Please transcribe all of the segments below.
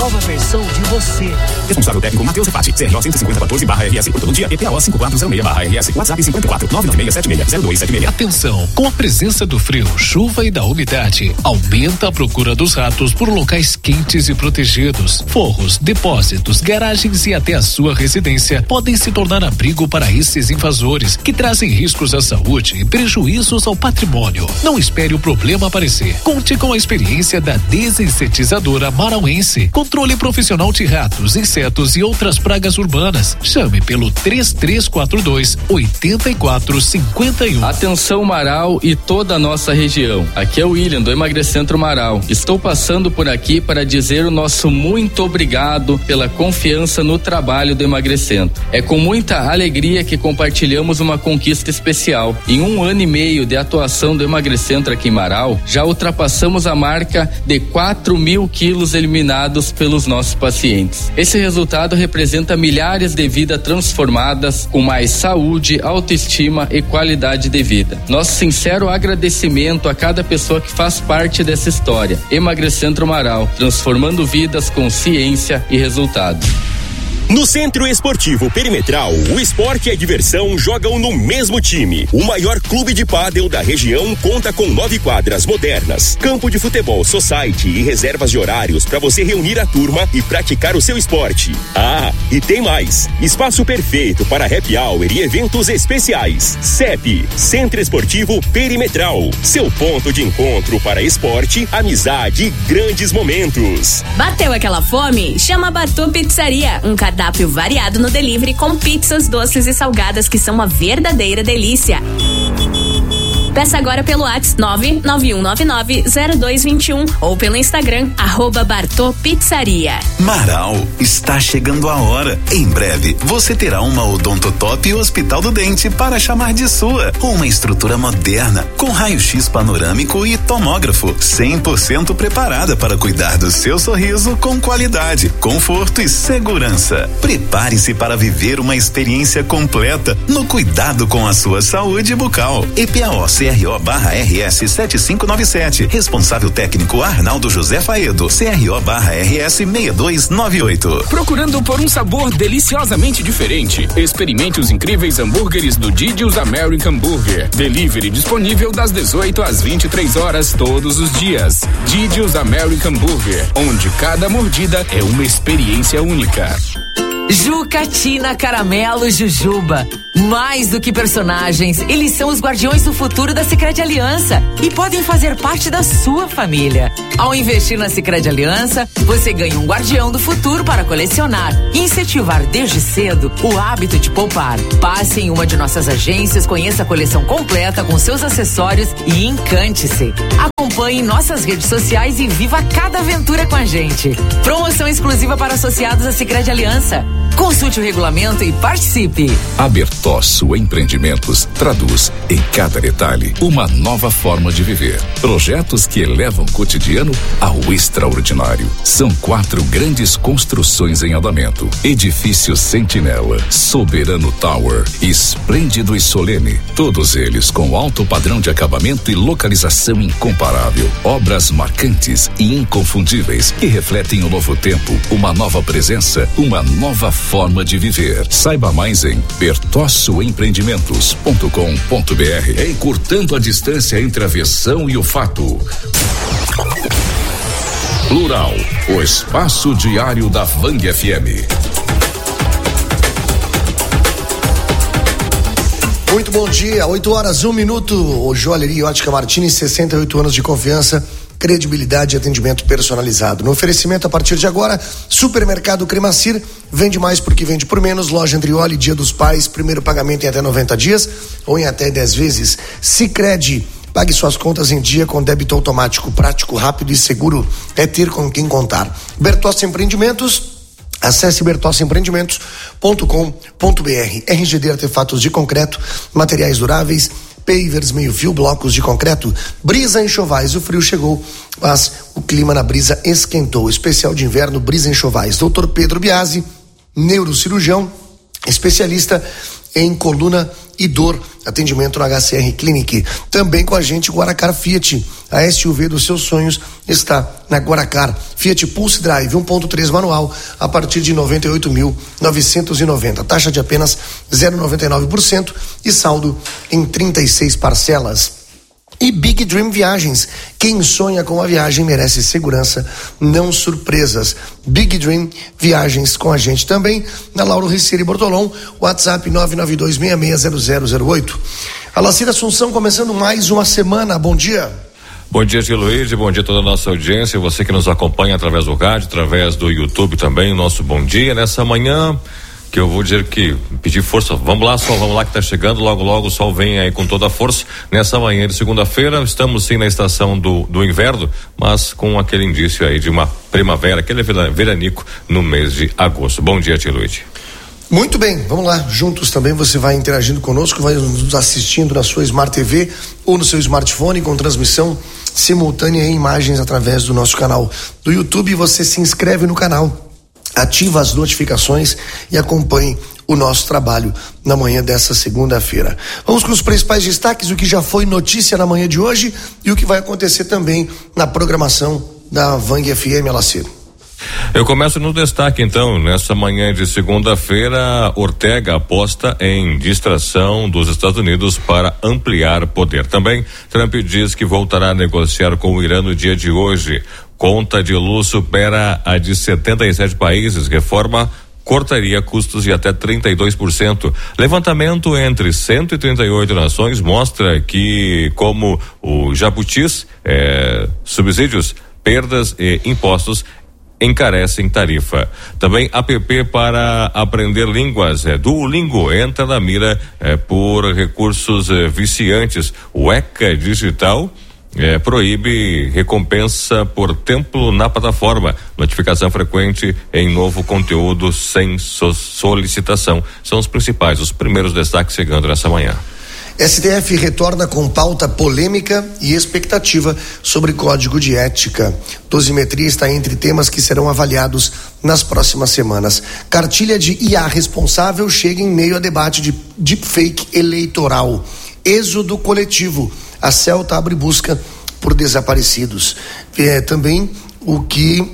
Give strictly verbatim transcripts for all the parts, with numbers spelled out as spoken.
nova versão de você. Responsável técnico Matheus Repati, C R O cento e cinquenta quatorze barra R S, por todo dia, E P A O cinco quatro zero seis barra R S, WhatsApp cinquenta e quatro, nove nove seis sete seis, zero dois sete seis. Atenção, com a presença do frio, chuva e da umidade, aumenta a procura dos ratos por locais quentes e protegidos. Forros, depósitos, garagens e até a sua residência podem se tornar abrigo para esses invasores, que trazem riscos à saúde e prejuízos ao patrimônio. Não espere o problema aparecer. Conte com a experiência da desinsetizadora marauense. Controle profissional de ratos, insetos e outras pragas urbanas. Chame pelo três três quatro dois, oito quatro cinco um. Atenção Marau e toda a nossa região. Aqui é o William do Emagrecentro Marau. Estou passando por aqui para dizer o nosso muito obrigado pela confiança no trabalho do Emagrecentro. É com muita alegria que compartilhamos uma conquista especial. Em um ano e meio de atuação do Emagrecentro aqui em Marau, já ultrapassamos a marca de quatro mil quilos eliminados pelos nossos pacientes. Esse resultado representa milhares de vidas transformadas com mais saúde, autoestima e qualidade de vida. Nosso sincero agradecimento a cada pessoa que faz parte dessa história. Emagrecentro Marau, transformando vidas com ciência e resultado. No Centro Esportivo Perimetral, o esporte e a diversão jogam no mesmo time. O maior clube de pádel da região conta com nove quadras modernas, campo de futebol society e reservas de horários para você reunir a turma e praticar o seu esporte. Ah, e tem mais! Espaço perfeito para happy hour e eventos especiais. C E P, Centro Esportivo Perimetral, seu ponto de encontro para esporte, amizade e grandes momentos. Bateu aquela fome? Chama a Bartô Pizzaria, um cardápio variado no delivery com pizzas, doces e salgadas que são uma verdadeira delícia. Peça agora pelo WhatsApp nove nove um nove nove zero dois dois um ou pelo Instagram, arroba Bartô Pizzaria. Marau, está chegando a hora. Em breve, você terá uma Odontotop Hospital do Dente para chamar de sua. Uma estrutura moderna, com raio-x panorâmico e tomógrafo, cem por cento preparada para cuidar do seu sorriso com qualidade, conforto e segurança. Prepare-se para viver uma experiência completa no cuidado com a sua saúde bucal. E P A O C R O barra R S sete cinco nove sete. Responsável técnico Arnaldo José Faedo. C R O barra R S seis dois nove oito. Procurando por um sabor deliciosamente diferente? Experimente os incríveis hambúrgueres do Didi's American Burger. Delivery disponível das dezoito às vinte e três horas todos os dias. Didi's American Burger, onde cada mordida é uma experiência única. Juca, Tina, Caramelo, Jujuba. Mais do que personagens, eles são os guardiões do futuro da Sicredi Aliança e podem fazer parte da sua família. Ao investir na Sicredi Aliança, você ganha um guardião do futuro para colecionar e incentivar desde cedo o hábito de poupar. Passe em uma de nossas agências, conheça a coleção completa com seus acessórios e encante-se. Acompanhe nossas redes sociais e viva cada aventura com a gente. Promoção exclusiva para associados à Sicredi Aliança. Consulte o regulamento e participe. A Bertosso Empreendimentos traduz em cada detalhe uma nova forma de viver. Projetos que elevam o cotidiano ao extraordinário. São quatro grandes construções em andamento: Edifício Sentinela, Soberano Tower, Esplêndido e Solene. Todos eles com alto padrão de acabamento e localização incomparável. Obras marcantes e inconfundíveis que refletem o novo tempo, uma nova presença, uma nova forma de viver. Saiba mais em bertosso empreendimentos ponto com ponto b r. Encurtando a distância entre a versão e o fato. Plural, o espaço diário da Vang F M. Muito bom dia, oito horas, um minuto. O Joalheria Ótica Martins, sessenta e oito anos de confiança, credibilidade e atendimento personalizado. No oferecimento, a partir de agora, Supermercado Cremacir, vende mais porque vende por menos. Loja Andrioli, Dia dos Pais, primeiro pagamento em até noventa dias ou em até dez vezes. Sicredi, pague suas contas em dia com débito automático, prático, rápido e seguro. É ter com quem contar. Bertossi Empreendimentos, acesse bertossi empreendimentos ponto com ponto b r. R G D Artefatos de Concreto, materiais duráveis, pavers, meio-fio, blocos de concreto. Brisa Enxovais, o frio chegou, mas o clima na Brisa esquentou. Especial de inverno Brisa Enxovais. doutor Pedro Biasi, neurocirurgião, especialista em coluna e dor atendimento no H C R Clinic. Também com a gente Guaracar Fiat, a S U V dos seus sonhos está na Guaracar. Fiat Pulse Drive um ponto três manual a partir de noventa e oito mil novecentos e noventa, taxa de apenas zero vírgula noventa e nove por cento e saldo em trinta e seis parcelas. E Big Dream Viagens, quem sonha com a viagem merece segurança, não surpresas. Big Dream Viagens com a gente também na Lauro Ricieri Bortolom, WhatsApp nove nove dois seis seis zero zero zero oito. Alacir Assunção, começando mais uma semana, bom dia. Bom dia, Tio Luiz, bom dia a toda a nossa audiência, você que nos acompanha através do rádio, através do YouTube também, nosso bom dia nessa manhã, que eu vou dizer que pedir força, vamos lá, sol, vamos lá que tá chegando, logo logo o sol vem aí com toda a força, nessa manhã de segunda-feira, estamos sim na estação do, do inverno, mas com aquele indício aí de uma primavera, aquele veranico no mês de agosto. Bom dia, Tio Luiz. Muito bem, vamos lá, juntos também você vai interagindo conosco, vai nos assistindo na sua Smart T V ou no seu smartphone com transmissão simultânea em imagens através do nosso canal do YouTube. Você se inscreve no canal, ativa as notificações e acompanhe o nosso trabalho na manhã dessa segunda-feira. Vamos com os principais destaques, o que já foi notícia na manhã de hoje e o que vai acontecer também na programação da Vang F M, Alacir. Eu começo no destaque então, nessa manhã de segunda-feira, Ortega aposta em distração dos Estados Unidos para ampliar poder. Também, Trump diz que voltará a negociar com o Irã no dia de hoje. Conta de luz supera a de setenta e sete países, reforma cortaria custos de até trinta e dois por cento. Levantamento entre cento e trinta e oito nações mostra que, como o jabutis, eh, subsídios, perdas e impostos encarecem tarifa. Também app para aprender línguas, é, Duolingo entra na mira é, por recursos é, viciantes. O ECA Digital é, proíbe recompensa por tempo na plataforma. Notificação frequente em novo conteúdo sem so- solicitação. São os principais, os primeiros destaques chegando nessa manhã. S T F retorna com pauta polêmica e expectativa sobre código de ética. Dosimetria está entre temas que serão avaliados nas próximas semanas. Cartilha de I A responsável chega em meio a debate de deepfake eleitoral. Êxodo coletivo. A Celta abre busca por desaparecidos. É, também o que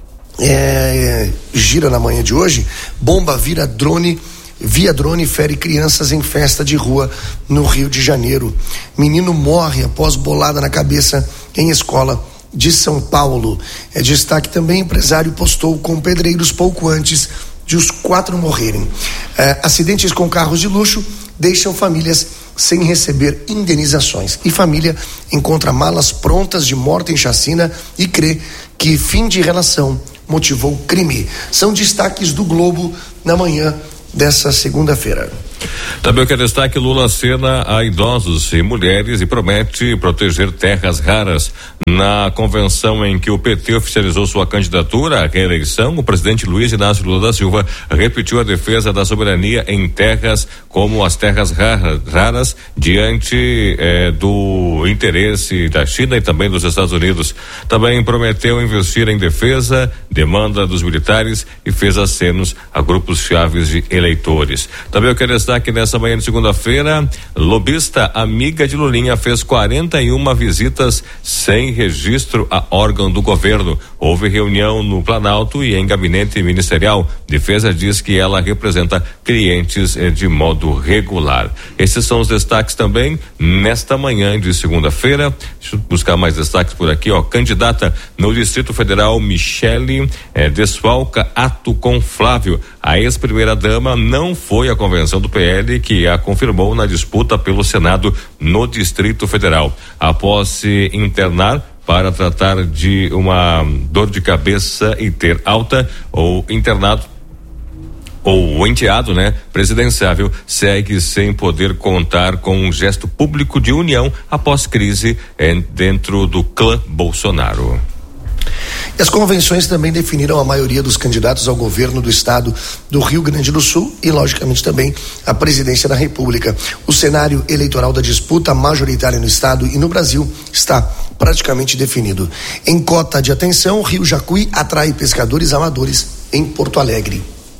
é, gira na manhã de hoje, bomba vira drone Via drone fere crianças em festa de rua no Rio de Janeiro. Menino morre após bolada na cabeça em escola de São Paulo. É destaque também, empresário postou com pedreiros pouco antes de os quatro morrerem. É, acidentes com carros de luxo deixam famílias sem receber indenizações. E família encontra malas prontas de morte em chacina e crê que fim de relação motivou crime. São destaques do Globo na manhã dessa segunda-feira. Também eu quero destaque: Lula acena a idosos e mulheres e promete proteger terras raras. Na convenção em que o P T oficializou sua candidatura à reeleição, o presidente Luiz Inácio Lula da Silva repetiu a defesa da soberania em terras como as terras raras diante eh, do interesse da China e também dos Estados Unidos. Também prometeu investir em defesa, demanda dos militares e fez acenos a grupos chaves de eleitores. Também eu quero destaque nessa manhã de segunda-feira: lobista amiga de Lulinha fez quarenta e uma visitas sem registro a órgão do governo. Houve reunião no Planalto e em gabinete ministerial. Defesa diz que ela representa clientes eh, de modo regular. Esses são os destaques também nesta manhã de segunda-feira. Deixa eu buscar mais destaques por aqui, ó. Candidata no Distrito Federal, Michele eh, desfalca ato com Flávio. A ex-primeira-dama não foi à convenção do P L, que a confirmou na disputa pelo Senado no Distrito Federal. Após se internar para tratar de uma dor de cabeça e ter alta, ou internado ou o enteado, né, presidenciável, segue sem poder contar com um gesto público de união após crise eh, dentro do clã Bolsonaro. E as convenções também definiram a maioria dos candidatos ao governo do estado do Rio Grande do Sul e, logicamente, também a presidência da República. O cenário eleitoral da disputa majoritária no estado e no Brasil está praticamente definido. Em cota de atenção, Rio Jacuí atrai pescadores amadores em Porto Alegre.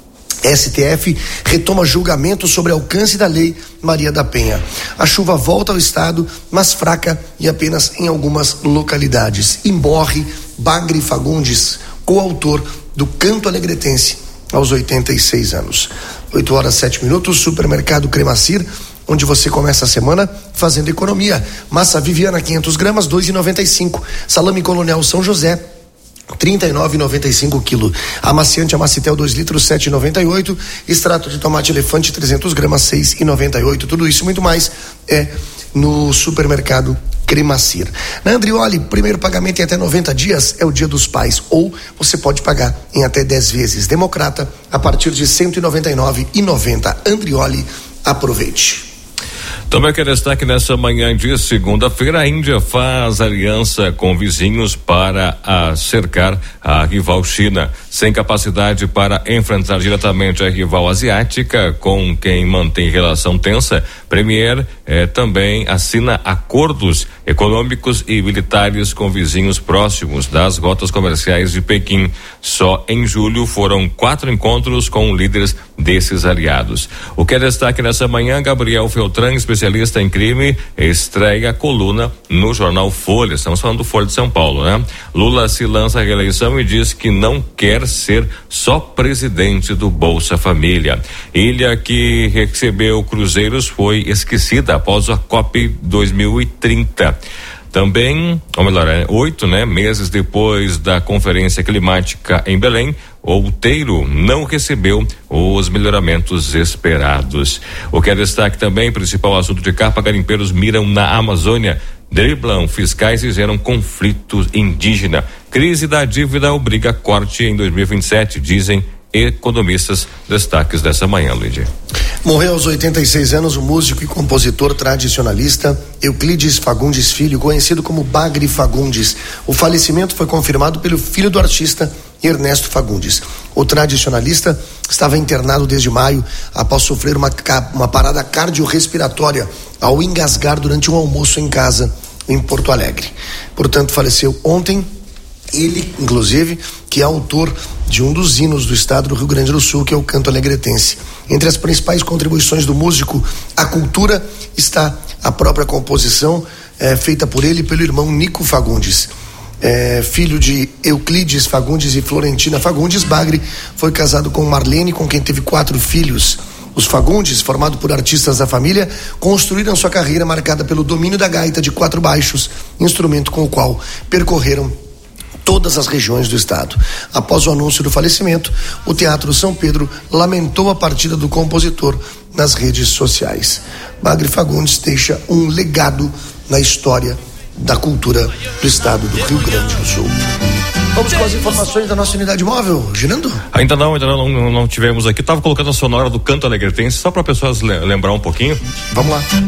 S T F retoma julgamento sobre alcance da lei Maria da Penha. A chuva volta ao estado, mas fraca e apenas em algumas localidades. E morre Bagre Fagundes, coautor do Canto Alegretense, aos oitenta e seis anos. oito horas sete minutos, Supermercado Cremacir, onde você começa a semana fazendo economia. Massa Viviana quinhentos gramas, dois e noventa e cinco. Salame Colonial São José, trinta e nove reais e noventa e cinco quilo. Amaciante Amacitel dois litros, sete e noventa e oito. Extrato de tomate elefante trezentos gramas, seis e noventa e oito. Tudo isso e muito mais é no Supermercado Cremacir. Na Andrioli, primeiro pagamento em até noventa dias é o Dia dos Pais, ou você pode pagar em até dez vezes. Democrata a partir de cento e noventa e nove reais e noventa centavos. Andrioli, aproveite. Também quero destaque nessa manhã de segunda-feira, a Índia faz aliança com vizinhos para a cercar a rival China. Sem capacidade para enfrentar diretamente a rival asiática, com quem mantém relação tensa, Premier eh, também assina acordos econômicos e militares com vizinhos próximos das rotas comerciais de Pequim. Só em julho foram quatro encontros com líderes desses aliados. O que é destaque nessa manhã, Gabriel Feltran, especialista em crime, estreia a coluna no jornal Folha. Estamos falando do Folha de São Paulo, né? Lula se lança à reeleição e diz que não quer ser só presidente do Bolsa Família. Ilha que recebeu cruzeiros foi esquecida após a COP dois mil e trinta. Também, ou melhor, é, oito né, meses depois da Conferência Climática em Belém, Outeiro não recebeu os melhoramentos esperados. O que é destaque também, principal assunto de capa, garimpeiros miram na Amazônia, driblam fiscais e geram conflito indígena. Crise da dívida obriga corte em dois mil e vinte e sete, dizem economistas. Destaques dessa manhã, Luigi. Morreu aos oitenta e seis anos o músico e compositor tradicionalista Euclides Fagundes Filho, conhecido como Bagre Fagundes. O falecimento foi confirmado pelo filho do artista, Ernesto Fagundes. O tradicionalista estava internado desde maio após sofrer uma, uma parada cardiorrespiratória ao engasgar durante um almoço em casa em Porto Alegre. Portanto, faleceu ontem. Ele, inclusive, que é autor de um dos hinos do estado do Rio Grande do Sul, que é o Canto Alegretense. Entre as principais contribuições do músico à cultura está a própria composição eh, feita por ele e pelo irmão Nico Fagundes. Eh, filho de Euclides Fagundes e Florentina Fagundes, Bagre foi casado com Marlene, com quem teve quatro filhos. Os Fagundes, formados por artistas da família, construíram sua carreira marcada pelo domínio da gaita de quatro baixos, instrumento com o qual percorreram todas as regiões do estado. Após o anúncio do falecimento, o Teatro São Pedro lamentou a partida do compositor nas redes sociais. Bagre Fagundes deixa um legado na história da cultura do estado do Rio Grande do Sul. Vamos com as informações da nossa unidade móvel, girando? Ainda não, ainda não, não, não tivemos aqui. Estava colocando a sonora do Canto Alegretense, só para pessoas lembrar um pouquinho. Vamos lá.